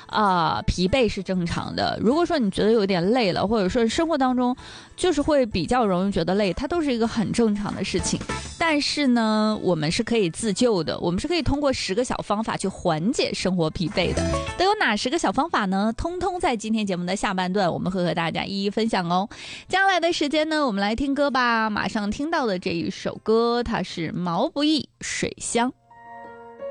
疲惫是正常的。如果说你觉得有点累了，或者说生活当中就是会比较容易觉得累，它都是一个很正常的事情。但是呢，我们是可以自救的，我们是可以通过10个小方法去缓解生活疲惫的。都有哪10个小方法呢？通通在今天节目的下半段我们会和大家一一分享哦。接下来的时间呢，我们来听歌吧。马上听到的这一首歌，它是毛不易《水乡》。